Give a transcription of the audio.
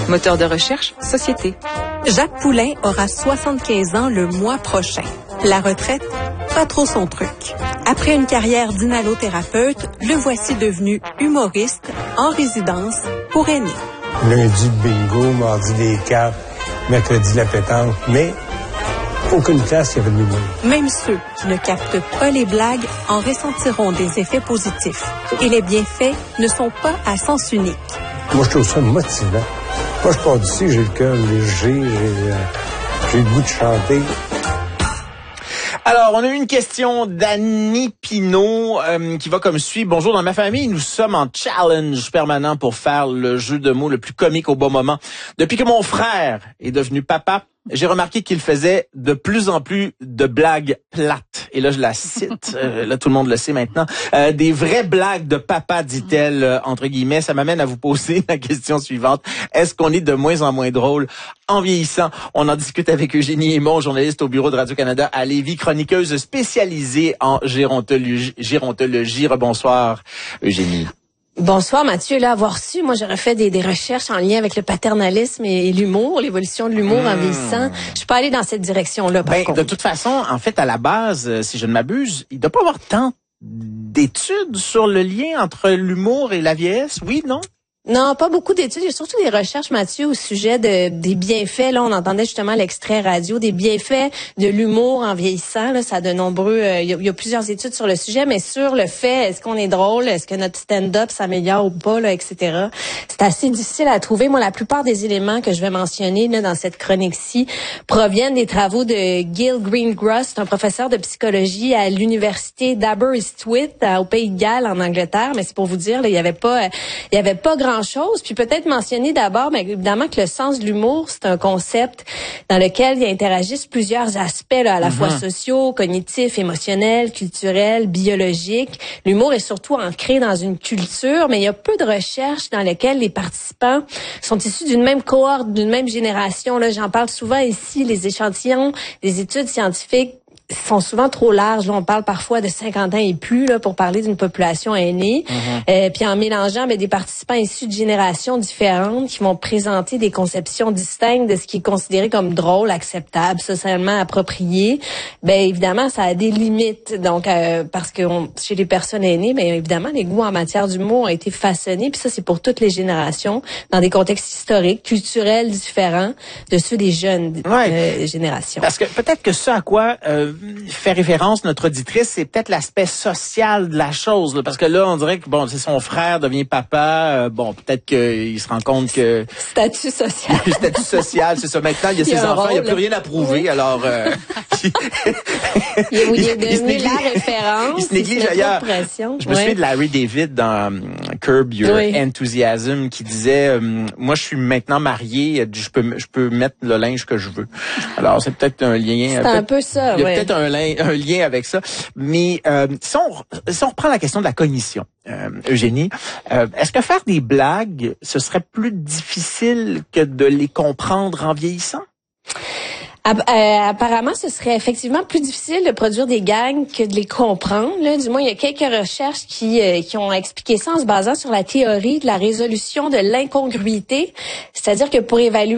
Moteur de recherche, Société. Jacques Poulain aura 75 ans le mois prochain. La retraite, pas trop son truc. Après une carrière d'inhalothérapeute, le voici devenu humoriste en résidence pour aînés. Lundi, bingo, mardi, des cartes, mercredi, la pétanque, mais aucune classe, il y avait de l'humour. Même ceux qui ne captent pas les blagues en ressentiront des effets positifs. Et les bienfaits ne sont pas à sens unique. Moi, je trouve ça motivant. Moi, je pars d'ici, j'ai le cœur léger, j'ai le goût de chanter. Alors, on a eu une question d'Annie Pinault qui va comme suit. Bonjour, dans ma famille, nous sommes en challenge permanent pour faire le jeu de mots le plus comique au bon moment. Depuis que mon frère est devenu papa, j'ai remarqué qu'il faisait de plus en plus de blagues plates. Et là, je la cite. Là, tout le monde le sait maintenant. Des vraies blagues de papa, dit-elle, entre guillemets. Ça m'amène à vous poser la question suivante. Est-ce qu'on est de moins en moins drôle en vieillissant? On en discute avec Eugénie Aymon, journaliste au bureau de Radio-Canada à Lévis, chroniqueuse spécialisée en gérontologie. Rebonsoir, Eugénie. Bonsoir Mathieu, là avoir su, moi j'aurais fait des recherches en lien avec le paternalisme et l'humour, l'évolution de l'humour en vieillissant. Je suis pas allée dans cette direction-là par contre. De toute façon, en fait, à la base, si je ne m'abuse, il ne doit pas avoir tant d'études sur le lien entre l'humour et la vieillesse, oui, non? Non, pas beaucoup d'études. Il y a surtout des recherches, Mathieu, au sujet des bienfaits. Là, on entendait justement l'extrait radio, des bienfaits de l'humour en vieillissant. Là, ça a de nombreux. Il y a plusieurs études sur le sujet, mais sur le fait, est-ce qu'on est drôle, est-ce que notre stand-up s'améliore ou pas, là, etc. C'est assez difficile à trouver. Moi, la plupart des éléments que je vais mentionner là dans cette chronique-ci proviennent des travaux de Gil Greengross, un professeur de psychologie à l'université d'Aberystwyth au Pays de Galles en Angleterre. Mais c'est pour vous dire, là, il y avait pas grand chose. Puis peut-être mentionner d'abord, mais évidemment que le sens de l'humour, c'est un concept dans lequel il interagissent plusieurs aspects, là, à la fois sociaux, cognitifs, émotionnels, culturels, biologiques. L'humour est surtout ancré dans une culture, mais il y a peu de recherches dans lesquelles les participants sont issus d'une même cohorte, d'une même génération. Là, j'en parle souvent ici, les échantillons des études scientifiques sont souvent trop larges. Là, on parle parfois de 50 ans et plus là pour parler d'une population aînée. Puis en mélangeant des participants issus de générations différentes qui vont présenter des conceptions distinctes de ce qui est considéré comme drôle, acceptable, socialement approprié. Évidemment, ça a des limites. Donc parce que chez les personnes aînées, évidemment, les goûts en matière d'humour ont été façonnés. Puis ça, c'est pour toutes les générations, dans des contextes historiques, culturels différents de ceux des jeunes générations. Parce que peut-être que ce à quoi fait référence notre auditrice, c'est peut-être l'aspect social de la chose, là, parce que là, on dirait que c'est son frère devient papa, peut-être qu'il se rend compte que statut social. Statut social, c'est ça. Maintenant, il y a ses enfants, il n'y a plus rien à prouver, oui. Alors il est devenu la référence. Il se néglige ailleurs. Je me souviens de Larry David dans Curb Your Enthusiasm qui disait moi je suis maintenant marié, je peux mettre le linge que je veux. Alors c'est peut-être un lien. C'est un peu ça. Il y a peut-être un lien avec ça. Mais si on reprend la question de la cognition, Eugénie, est-ce que faire des blagues, ce serait plus difficile que de les comprendre en vieillissant? Apparemment, ce serait effectivement plus difficile de produire des gags que de les comprendre. Là. Du moins, il y a quelques recherches qui ont expliqué ça en se basant sur la théorie de la résolution de l'incongruité. C'est-à-dire que pour évaluer